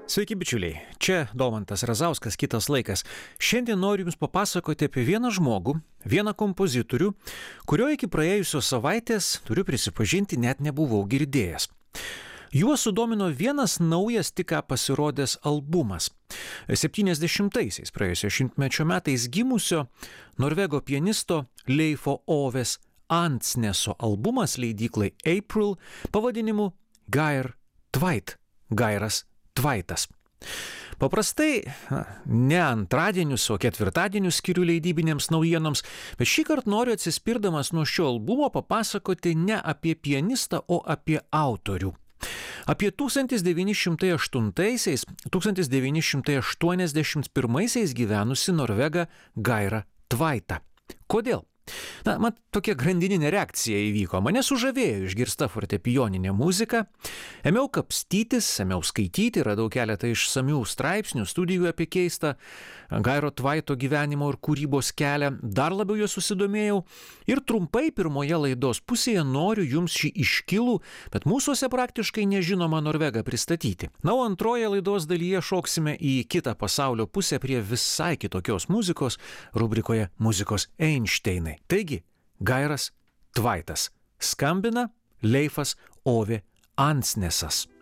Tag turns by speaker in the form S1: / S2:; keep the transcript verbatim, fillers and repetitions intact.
S1: Sveiki bičiuliai, čia Domantas Razauskas, kitas laikas. Šiandien noriu Jums papasakoti apie vieną žmogų, vieną kompozitorių, kurio iki praėjusios savaitės, turiu prisipažinti, net nebuvau girdėjęs. Juos sudomino vienas naujas tik ką pasirodęs albumas. septyniasdešimtaisiais praėjusio šimtmečio metais gimusio norvego pianisto Leifo Ovės Andsneso albumas leidyklai April pavadinimu Geir Tveit, Gairas Tveitas. Paprastai na, ne antradienius, o ketvirtadienius skiriu leidybinėms naujienoms, bet šį kartą noriu atsispirdamas nuo šio albumo papasakoti ne apie pianistą, o apie autorių. Apie tūkstantis devyni šimtai aštuntaisiais - tūkstantis devyni šimtai aštuoniasdešimt pirmaisiais gyvenusi norvegą Gairą Tveitą. Kodėl? Na, man tokia grandininė reakcija įvyko. Mane sužavėjo išgirsta fortepijoninė muzika. Ėmiau kapstytis, ėmiau skaityti, radau keletą išsamių straipsnių, studijų apie keistą Gairo Tveito gyvenimo ir kūrybos kelią. Dar labiau juo susidomėjau ir trumpai pirmoje laidos pusėje noriu Jums šį iškilų, bet mūsuose praktiškai nežinomą norvegą pristatyti. Na, o antroje laidos dalyje šoksime į kitą pasaulio pusę prie visai kitokios muzikos rubrikoje Muzikos Einšteinai. Taigi, Gairas Tveitas. Skambina Leifas Ovė Andsnesas.